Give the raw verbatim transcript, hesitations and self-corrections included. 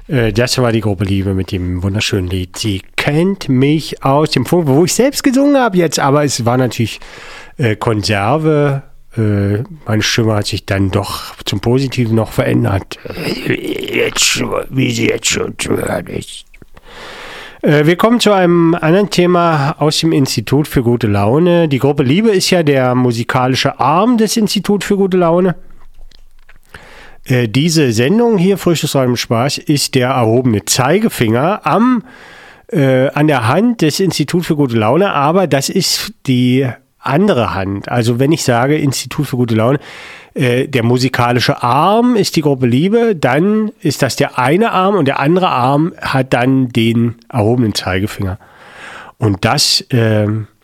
Äh, das war die Gruppe Liebe mit dem wunderschönen Lied. Sie kennt mich aus dem Funk, wo ich selbst gesungen habe jetzt, aber es war natürlich äh, Konserve. Äh, meine Stimme hat sich dann doch zum Positiven noch verändert. Jetzt, wie sie jetzt schon zu hören ist. Äh, wir kommen zu einem anderen Thema aus dem Institut für gute Laune. Die Gruppe Liebe ist ja der musikalische Arm des Instituts für gute Laune. Äh, diese Sendung hier, Frisches Reim Spaß, ist der erhobene Zeigefinger am, äh, an der Hand des Instituts für gute Laune, aber das ist die andere Hand. Also wenn ich sage Institut für gute Laune, äh, der musikalische Arm ist die Gruppe Liebe, dann ist das der eine Arm und der andere Arm hat dann den erhobenen Zeigefinger. Und das äh,